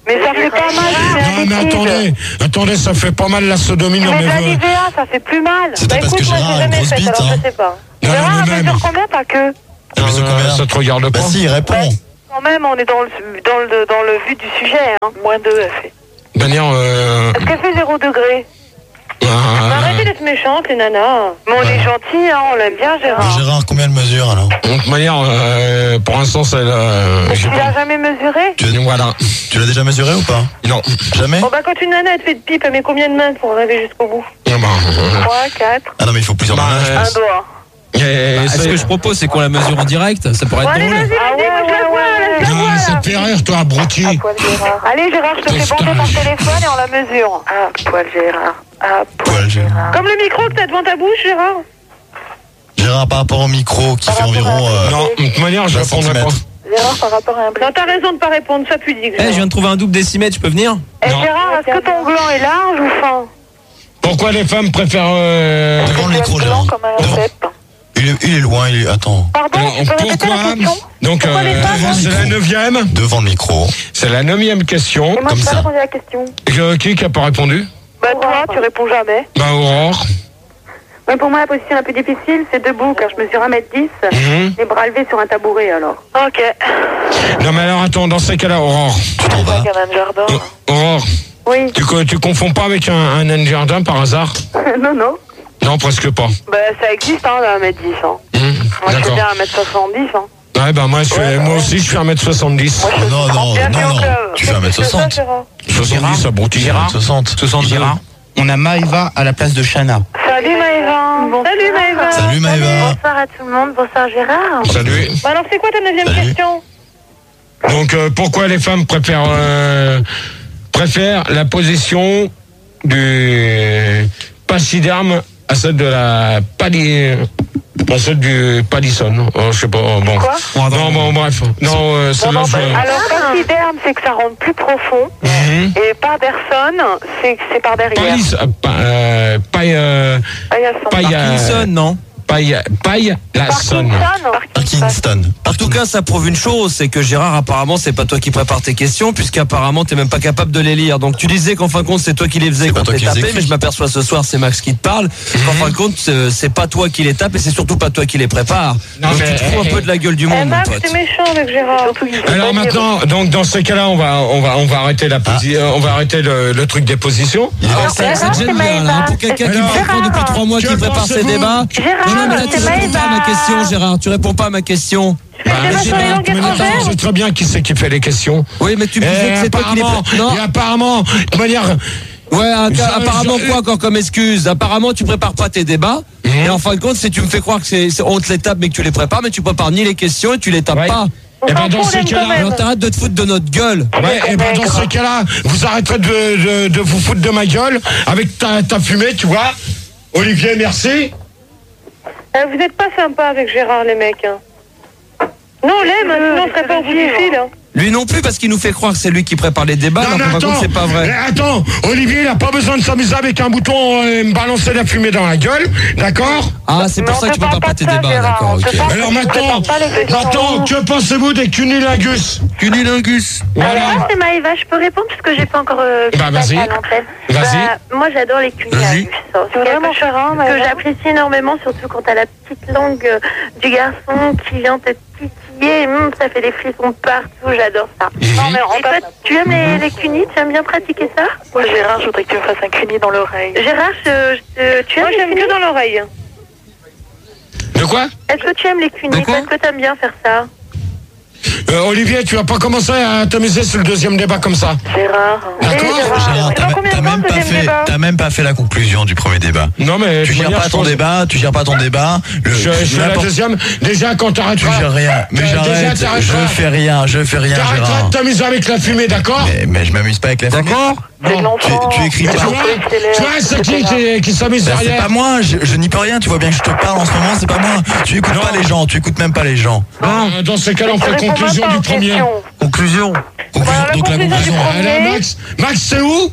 Mais ça fait pas mal, Non, mais attendez, ça fait pas mal la sodomie. Non, mais de la mais Nivea, ça fait plus mal. C'est parce que Gérard a une grosse bite, hein. Je sais pas. Non, Gérard, mais elle mesure combien, ta queue? ça te regarde pas. Bah si, il répond. Quand même, on est dans le vu du sujet, hein. -2, elle fait. De manière. Est-ce qu'elle fait 0 degré? Arrêtez d'être méchante, les nanas. Mais on est gentils, hein, on l'aime bien, Gérard. Gérard, combien elle mesure alors? De toute manière, pour l'instant, c'est. Tu l'as jamais mesuré? Voilà. Tu l'as déjà mesuré ou pas? Non. Jamais? Bon, bah, quand une nana, elle te fait de pipe, elle met combien de mains pour arriver jusqu'au bout? 3, 4. Ah non, mais il faut plusieurs mains. Un doigt. Ce que je propose, c'est qu'on la mesure en direct. Ça pourrait être Allez, drôle. vas-y, laisse-la Non, voir, ça là. te fait rire, toi, abruti. Allez, Gérard, je te fais bander par téléphone et on la mesure. À poil, Gérard. À Poil, Gérard. Comme le micro que t'as devant ta bouche, Gérard. Gérard, par rapport au micro qui fait environ. Non, de toute manière, je 20 répondrai pas. centimètres. Gérard, par rapport à un Non, t'as raison de pas répondre, ça pudique. Eh, je viens de trouver un double décimètre, je peux venir? Eh, Non. Gérard, est-ce que ton gland est large ou fin? Pourquoi les femmes préfèrent. Devant le micro, Gérard. Comme un Devant. cèpe. Il est loin, Attends. Pardon, tu peux répéter la question? Donc, Pourquoi les femmes c'est la 9e. Devant le micro. C'est la 9e question. Et moi, comme je ça. pas répondu à la question. Qui a pas répondu? Bah, toi, tu réponds jamais. Bah, Aurore. Ouais, pour moi, la position la plus difficile, c'est debout, car je mesure 1m10, les bras levés sur un tabouret, alors. Ok. Non, mais alors, attends, dans ces cas-là, Aurore. Tu t'en vas. Gamin de jardin. Aurore. Oui. Tu confonds pas avec un nain de jardin par hasard? Non, non. Non, presque pas. Bah, ça existe, hein, le 1m10, hein. Moi, je suis D'accord. bien 1m70, hein. Ouais, bah, moi aussi, je suis 1m70. Non. Tu fais 1m60. 70, abruti. Gérard. 60. 60 Gérard. On a Maëva à la place de Chana. Salut, Maëva. Salut, Maëva. Salut Maëva. Bonsoir à tout le monde, bonsoir Gérard. Salut. Bah, alors, c'est quoi ta 9e Salut. question? Donc, pourquoi les femmes préfèrent la position du pachyderme à celle de la à celle du palisson? Je sais pas. Bon. Quoi? Non, bon, bref. Non, celle-là, Alors, pachyderme, c'est que ça rentre plus profond. Et Paderson, c'est que c'est par derrière. Parkinson, non? Paillasson. Parkinson. En tout cas, ça prouve une chose, c'est que Gérard, apparemment, c'est pas toi qui prépare tes questions, puisqu'apparemment, t'es même pas capable de les lire. Donc, tu disais qu'en fin de compte, c'est toi qui les faisais quand t'es tapé, mais je m'aperçois ce soir, c'est Max qui te parle. Qu'en fin de compte, c'est pas toi qui les tape et c'est surtout pas toi qui les prépare. Non, donc, mais tu te fous un peu de la gueule du monde, mon Max, pote. t'es méchant avec Gérard. Alors maintenant, donc dans ces cas-là, on va arrêter on va arrêter le truc des positions. Ça te gêne bien, là, hein, pour quelqu'un qui me prépare depuis 3 mois, qui prépare ses débats. Non, mais là, tu réponds pas à ma question, Gérard. Tu réponds pas à ma question. C'est très bien qui c'est qui fait les questions. Oui, mais tu me disais que c'est toi qui les prépare. Non. Et apparemment, de manière. Ouais, apparemment quoi encore comme excuse? Apparemment tu prépares pas tes débats. Et en fin de compte, si tu me fais croire que on te les tape mais que tu les prépares, mais tu prépares ni les questions et tu les tapes pas. Et ben dans ces cas-là, alors t'arrêtes de te foutre de notre gueule. Ouais, et ben dans ces cas-là, vous arrêterez de vous foutre de ma gueule avec ta fumée, tu vois. Olivier, merci. Vous êtes pas sympa avec Gérard, les mecs. Hein. Non, on l'aime, sinon on serait pas au bout du fil. Hein. Lui non plus, parce qu'il nous fait croire que c'est lui qui prépare les débats, alors qu'en fin de compte, c'est pas vrai. Attends, Olivier, il a pas besoin de s'amuser avec un bouton et me balancer la fumée dans la gueule, d'accord? Ah, c'est pour ça que tu prépares pas tes débats, d'accord, ok. Alors maintenant, que pensez-vous des cunilingus? Cunilingus. Voilà. Moi, c'est Maëva, je peux répondre parce que j'ai pas encore vas-y. à l'antenne. Vas-y. Moi, j'adore les cunilingus. C'est vraiment que j'apprécie énormément, surtout quand t'as la petite langue du garçon qui vient te titiller, ça fait des frissons partout, j'adore ça. Non, mais en fait, tu aimes les cunis, tu aimes bien pratiquer ça? Moi, Gérard, je voudrais que tu me fasses un cuni dans l'oreille. Gérard, tu aimes Moi, j'aime que dans l'oreille. De quoi? Est-ce que tu aimes les cunis? Est-ce que tu aimes bien faire ça? Olivier, tu vas pas commencer à t'amuser sur le deuxième débat comme ça. Gérard. Gérard, t'as même pas fait la conclusion du premier débat. Non mais tu gères pas ton débat, tu gères pas ton débat. Je fais la deuxième. Déjà quand t'arrêteras. Tu gères rien. Mais j'arrête. Je fais rien. T'arrêteras de t'amuser avec la fumée, d'accord? Mais je m'amuse pas avec la fumée. D'accord? Tu écris pas. Tu vois, c'est qui s'amuse derrière. C'est pas moi, je n'y peux rien, tu vois bien que je te parle en ce moment, c'est pas moi. Tu écoutes pas les gens, tu écoutes même pas les gens. Non, dans ces cas-là, on fait conclusion du premier. Conclusion. Donc la conclusion. Max, c'est où?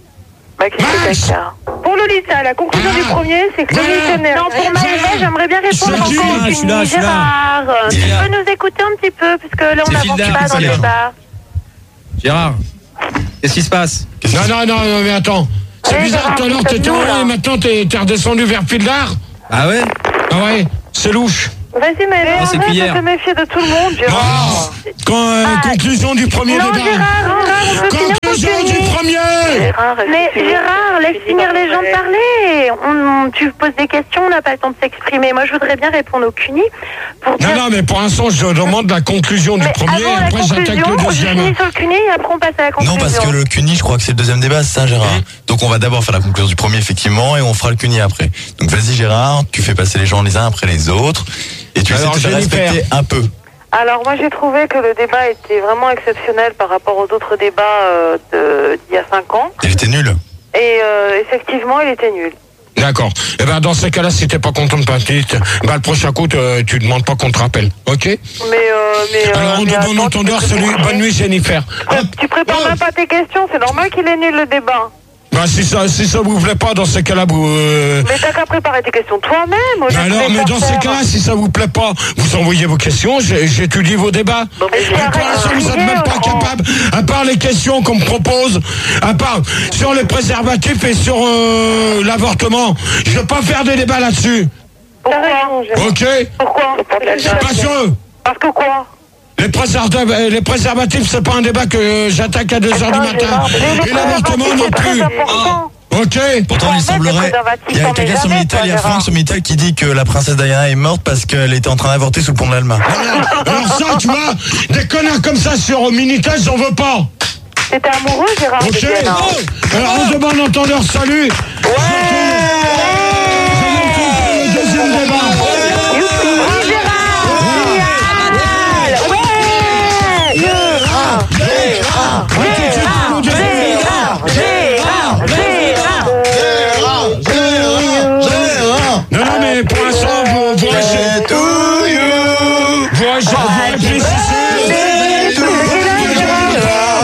Max. Pour Lolita, la conclusion du premier, c'est que le missionnaire. Non, pour Maëva, j'aimerais bien répondre encore aux cunis. Gérard, tu peux nous écouter un petit peu, puisque là, on n'avance pas dans le débat. Gérard. Qu'est-ce qui se passe? Non, mais attends. C'est bizarre, tout à l'heure t'étais en haut et maintenant t'es redescendu vers Pildar. Ah ouais? Ah ouais, c'est louche. Vas-y, mais c'est arrête cuillère. de te méfier de tout le monde, Gérard. Conclusion du premier Non, débat. Gérard, Conclusion du premier. Mais Gérard, laisse finir les gens de parler. Tu poses des questions, on n'a pas le temps de s'exprimer. Moi, je voudrais bien répondre au CUNY. Non, mais pour l'instant, je demande la conclusion du premier, et après j'attaque le je deuxième. finis sur le CUNY et après on passe à la conclusion. Non, parce que le CUNY, je crois que c'est le deuxième débat, c'est ça, Gérard. Donc on va d'abord faire la conclusion du premier, effectivement, et on fera le CUNY après. Donc vas-y, Gérard, tu fais passer les gens les uns après les autres, et tu essaies de te faire respecter un peu. Alors moi j'ai trouvé que le débat était vraiment exceptionnel par rapport aux autres débats d'il y a 5 ans. Il était nul. Et effectivement il était nul. D'accord. Et ben dans ces cas-là, si t'es pas content de ta petite, le prochain coup, tu demandes pas qu'on te rappelle, ok? Alors en de bon entendeur, salut, bonne nuit Jennifer. Tu prépares même pas tes questions, c'est normal qu'il est nul le débat. Bah si ça vous plaît pas, dans ces cas-là, vous... Mais t'as qu'à préparer tes questions toi-même. Alors, mais dans ces cas-là, si ça vous plaît pas, vous envoyez vos questions, j'étudie vos débats. Pour l'instant, vous êtes même pas capable, à part les questions qu'on me propose, à part sur les préservatifs et sur l'avortement, je veux pas faire de débat là-dessus. Pourquoi? Ok? Pourquoi? Parce que... Parce que quoi? Les préservatifs, c'est pas un débat que j'attaque à 2h du matin. Et l'avortement non plus. Ok. Pourtant, il semblerait. Il y a quelqu'un sur Minitel, il y a Franck sur Minitel qui dit que la princesse Diana est morte parce qu'elle était en train d'avorter sous le pont de l'Alma. Alors ça, tu vois, des connards comme ça sur Minitel, j'en veux pas. T'étais amoureux, Gérard? Ok. Alors, on demande entendeur, salut. Ouais.